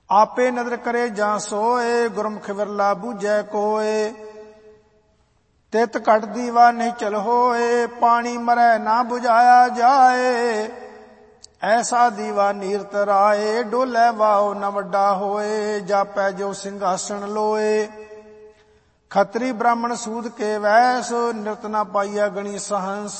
ਆਪੇ ਨਦਰ ਕਰੇ ਜਾਂ ਸੋਏ, ਗੁਰਮੁਖ ਵਿਰਲਾ ਬੂਝੈ ਕੋਏ। ਤਿਤ ਘਟ ਦੀਵਾ ਨਹੀਂ ਚਲ ਹੋਏ, ਪਾਣੀ ਮਰੈ ਨਾ ਬੁਝਾਇਆ ਜਾਏ। ਐਸਾ ਦੀਵਾ ਨੀਰਤ ਰਾਏ, ਡੋਲੇ ਵਾਓ ਨ ਵੱਡਾ ਹੋਏ। ਜਾਪੈ ਜੋ ਸਿੰਘਾਸਣ ਲੋਏ, ਖੱਤਰੀ ਬ੍ਰਾਹਮਣ ਸੂਦ ਕੇ ਵੈਸ। ਨਿਰਤ ਨਾ ਪਾਈਆ ਗਣੀ ਸਹੰਸ,